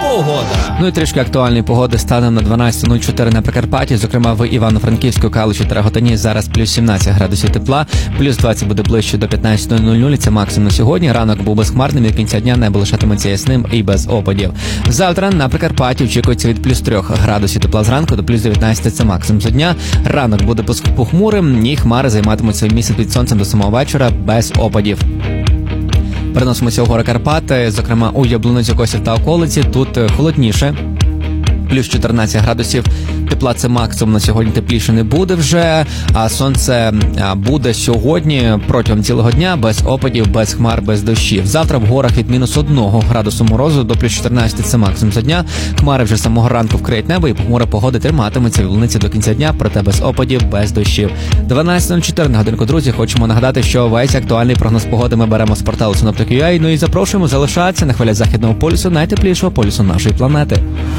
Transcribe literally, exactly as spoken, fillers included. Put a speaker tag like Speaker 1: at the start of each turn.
Speaker 1: погода.
Speaker 2: Ну і трішки актуальної погоди станом на дванадцята нуль чотири на Прикарпатті, зокрема в Івано-Франківську, Калуші та Раготині зараз плюс сімнадцять градусів тепла, плюс двадцять буде ближче до п'ятнадцятої нуль нуль, це максимум на сьогодні. Ранок був безхмарним, і кінця дня небо лишатиметься ясним і без опадів. Завтра на Прикарпатті очікується від плюс трьох градусів тепла зранку до плюс дев'ятнадцяти, це максимум за дня. Ранок буде похмурим, і хмари займатимуть своє місце під сонцем до самого вечора без опадів. Переносимося в гори Карпати, зокрема у Яблуницю, Косів та околиці. Тут холодніше, плюс чотирнадцять градусів тепла, це максимум на сьогодні, тепліше не буде вже, а сонце буде сьогодні протягом цілого дня, без опадів, без хмар, без дощів. Завтра в горах від мінус одного градусу морозу до плюс чотирнадцяти, це максимум за дня. Хмари вже з самого ранку вкриють небо, і похмура погода триматиметься в Яблуниці до кінця дня, проте без опадів, без дощів. дванадцята нуль чотири на годинку, друзі. Хочемо нагадати, що весь актуальний прогноз погоди ми беремо з порталу Синоптик.ua, ну і запрошуємо залишатися на хвилях Західного полюсу, найтеплішого полюсу нашої планети.